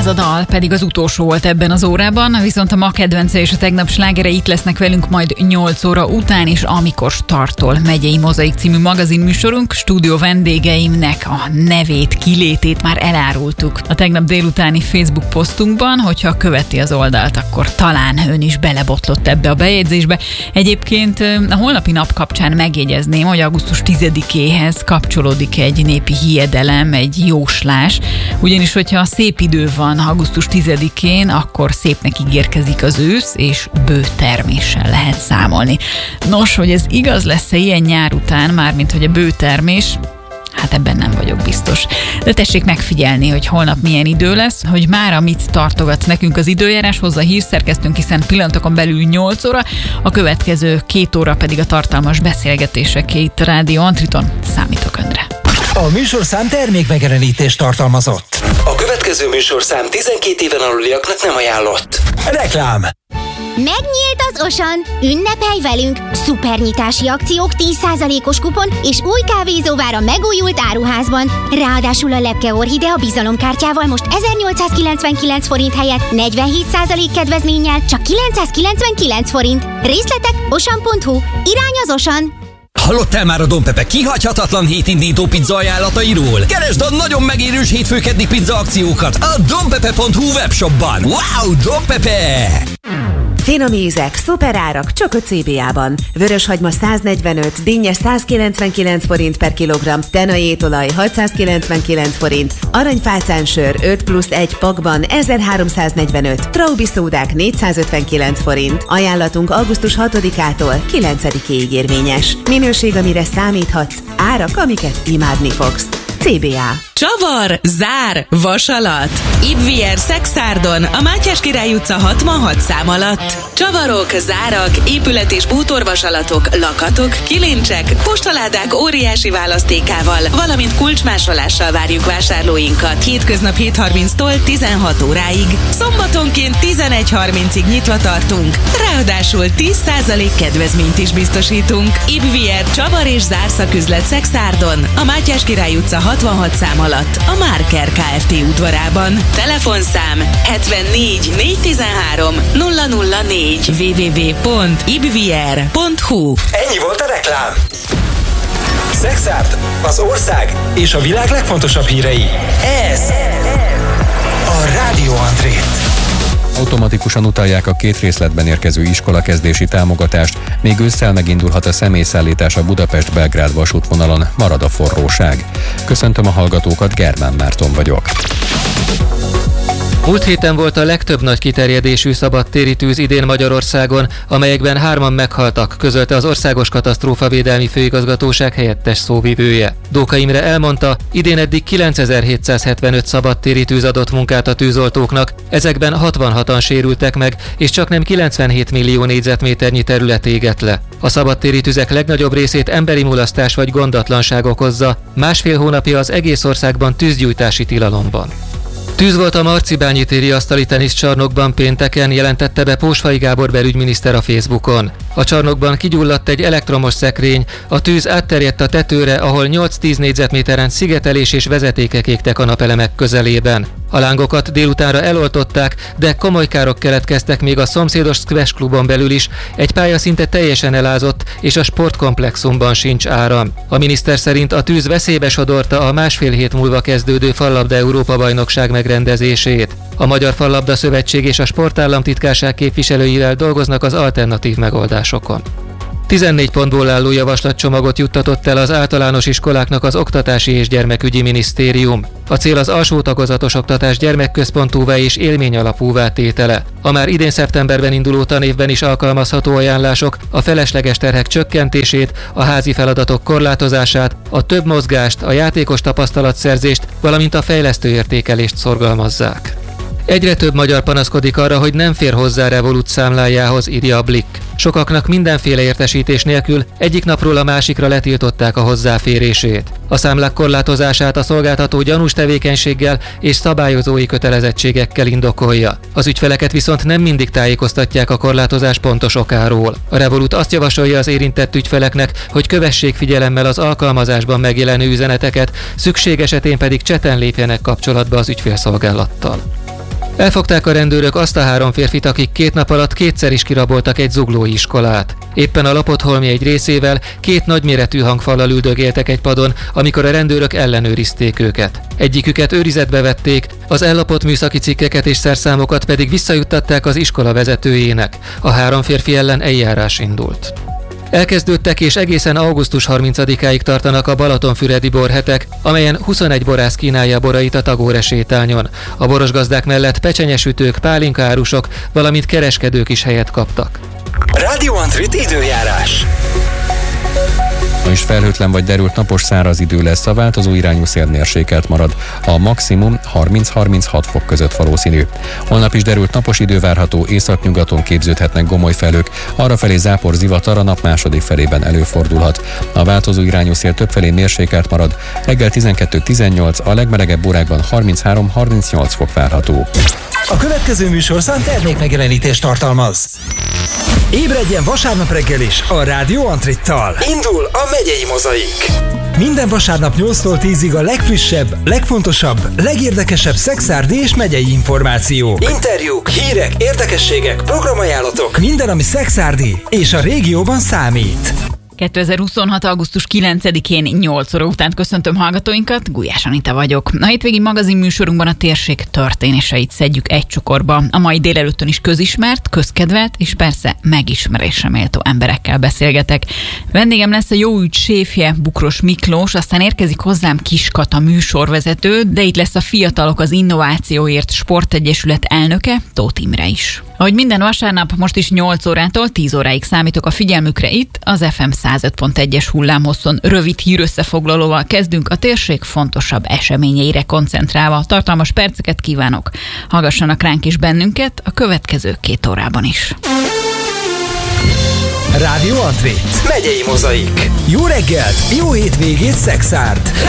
Ez a dal pedig az utolsó volt ebben az órában, viszont a ma kedvence és a tegnap slágere itt lesznek velünk majd 8 óra után is, amikor startol Megyei Mozaik című magazinműsorunk. Stúdió vendégeimnek a nevét, kilétét már elárultuk a tegnap délutáni Facebook posztunkban, hogyha követi az oldalt, akkor talán ön is belebotlott ebbe a bejegyzésbe. Egyébként a holnapi nap kapcsán megjegyezném, hogy augusztus 10-éhez kapcsolódik egy népi hiedelem, egy jóslás, ugyanis hogyha szép idő van augusztus 10-én, akkor szépnek ígérkezik az ősz, és bő terméssel lehet számolni. Nos, hogy ez igaz lesz-e ilyen nyár után, mármint hogy a bő termés, hát ebben nem vagyok biztos. De tessék megfigyelni, hogy holnap milyen idő lesz, hogy mára mit tartogat nekünk az időjárás, hozzá hírszerkesztünk, hiszen pillanatokon belül 8 óra, a következő 2 óra pedig a tartalmas beszélgetések itt a Rádió Antriton. Számítok önre. A műsorszám termékmegjelenítést tartalmazott. A következő műsorszám 12 éven aluliaknak nem ajánlott. Reklám. Megnyílt az Osan! Ünnepelj velünk! Szupernyitási akciók, 10%-os kupon és új kávézó vár a megújult áruházban. Ráadásul a Lepke Orchidea bizalomkártyával most 1899 forint helyett 47% kedvezménnyel csak 999 forint. Részletek osan.hu. Irány az Osan! Hallottál már a Don Pepe kihagyhatatlan hétindító pizza ajánlatairól? Keresd a nagyon megérős hétfőkeddi pizza akciókat a donpepe.hu webshopban. Wow, Don Pepe! Finom ízek, szuperárak csak a CBA-ban. Vöröshagyma 145, dinnye 199 forint per kilogramm, tenai étolaj 699 forint, aranyfálcánsör 5+1 pakban 1345, traubi szódák 459 forint. Ajánlatunk augusztus 6-ától 9-ig érvényes. Minőség, amire számíthatsz, árak, amiket imádni fogsz. CBA. Csavar, zár, vasalat. Ibvier Szexárdon, a Mátyás Király utca 66 szám alatt. Csavarok, zárak, épület- és bútorvasalatok, lakatok, kilincsek, postaládák óriási választékával, valamint kulcsmásolással várjuk vásárlóinkat. Hétköznap 7:30-tól 16 óráig. Szombatonként 11:30-ig nyitva tartunk. Ráadásul 10% kedvezményt is biztosítunk. Ibvier Csavar és zárszaküzlet Szexárdon, a Mátyás Király utca 66 szám alatt, a Márker Kft. Udvarában. Telefonszám 74 413 004 www.ibvier.hu. Ennyi volt a reklám. Szexárd, az ország és a világ legfontosabb hírei. Ez a Rádió Antrét. Automatikusan utalják a 2 részletben érkező iskolakezdési támogatást, még ősszel megindulhat a személyszállítás a Budapest-Belgrád vasútvonalon, marad a forróság. Köszöntöm a hallgatókat, Germán Márton vagyok. Múlt héten volt a legtöbb nagy kiterjedésű szabadtéri tűz idén Magyarországon, amelyekben 3-an meghaltak, közölte az Országos Katasztrófavédelmi Főigazgatóság helyettes szóvivője. Dóka Imre elmondta, idén eddig 9775 szabadtéri tűz adott munkát a tűzoltóknak, ezekben 66-an sérültek meg, és csaknem 97 millió négyzetméternyi terület égett le. A szabadtéri tüzek legnagyobb részét emberi mulasztás vagy gondatlanság okozza, 1,5 hónapja az egész országban tűzgyújtási tilalom van. Tűz volt a Marcibányi téri asztali teniszcsarnokban pénteken, jelentette be Pósfai Gábor belügyminiszter a Facebookon. A csarnokban kigyulladt egy elektromos szekrény, a tűz átterjedt a tetőre, ahol 8-10 négyzetméteren szigetelés és vezetékek égtek a napelemek közelében. A lángokat délutánra eloltották, de komoly károk keletkeztek még a szomszédos Squash klubon belül is, egy pálya szinte teljesen elázott, és a sportkomplexumban sincs áram. A miniszter szerint a tűz veszélybe sodorta a 1,5 hét múlva kezdődő Fallabda Európa-bajnokság megrendezését. A Magyar Fallabda Szövetség és a Sportállamtitkárság képviselőivel dolgoznak az alternatív megoldásokon. 14 pontból álló javaslatcsomagot juttatott el az általános iskoláknak az Oktatási és Gyermekügyi Minisztérium. A cél az alsó tagozatos oktatás gyermekközpontúvá és élményalapúvá tétele. A már idén szeptemberben induló tanévben is alkalmazható ajánlások a felesleges terhek csökkentését, a házi feladatok korlátozását, a több mozgást, a játékos tapasztalatszerzést, valamint a fejlesztő értékelést szorgalmazzák. Egyre több magyar panaszkodik arra, hogy nem fér hozzá Revolut számlájához, írja a Blick. Sokaknak mindenféle értesítés nélkül egyik napról a másikra letiltották a hozzáférését. A számlák korlátozását a szolgáltató gyanús tevékenységgel és szabályozói kötelezettségekkel indokolja. Az ügyfeleket viszont nem mindig tájékoztatják a korlátozás pontos okáról. A Revolut azt javasolja az érintett ügyfeleknek, hogy kövessék figyelemmel az alkalmazásban megjelenő üzeneteket, szükség esetén pedig chaten lépjenek kapcsolatba az ügyfélszolgálattal. Elfogták a rendőrök azt a 3 férfit, akik 2 nap alatt kétszer is kiraboltak egy zuglói iskolát. Éppen a Lapotholmi egy részével 2 nagyméretű hangfallal üldögéltek egy padon, amikor a rendőrök ellenőrizték őket. Egyiküket őrizetbe vették, az ellopott műszaki cikkeket és szerszámokat pedig visszajuttatták az iskola vezetőjének. A 3 férfi ellen eljárás indult. Elkezdődtek és egészen augusztus 30-áig tartanak a balatonfüredi borhetek, amelyen 21 borász kínálja borait a Tagóre sétányon. A borosgazdák mellett pecsenyesütők, pálinkaárusok, valamint kereskedők is helyet kaptak. Radio Antrit időjárás. Ma is felhőtlen vagy derült napos száraz idő lesz, a változó irányú szél mérsékelt marad. A maximum 30-36 fok között valószínű. Holnap is derült napos idő várható, északnyugaton képződhetnek gomoly felhők, arrafelé zápor zivatar a nap második felében előfordulhat. A változó irányú szél többfelé mérsékelt marad, reggel 12-18, a legmelegebb órákban 33-38 fok várható. A következő műsorszám termékmegjelenítést tartalmaz. Ébredjen vasárnap reggel is a Radio Antrittal. Indul a megyei mozaik. Minden vasárnap 8-tól 10-ig a legfrissebb, legfontosabb, legérdekesebb szekszárdi és megyei információ. Interjúk, hírek, érdekességek, programajánlatok. Minden, ami szekszárdi és a régióban számít. 2026. augusztus 9-én 8 óra után köszöntöm hallgatóinkat, Gulyás Anita vagyok. A hétvégi magazin műsorunkban a térség történéseit szedjük egy csokorba. A mai délelőttön is közismert, közkedvelt és persze megismerésre méltó emberekkel beszélgetek. Vendégem lesz a Jó ügy séfje, Bukros Miklós, aztán érkezik hozzám Kis Kata műsorvezető, de itt lesz a Fiatalok az Innovációért Sportegyesület elnöke, Tóth Imre is. Ahogy minden vasárnap, most is 8 órától 10 óráig számítok a figyelmükre itt, az FM 105.1-es hullámhosszon. Rövid hírösszefoglalóval kezdünk, a térség fontosabb eseményeire koncentrálva. Tartalmas perceket kívánok. Hallgassanak ránk is bennünket a következő 2 órában is. Radio Antrit. Megyei mozaik. Jó reggelt, jó hétvégét, Szekszárd.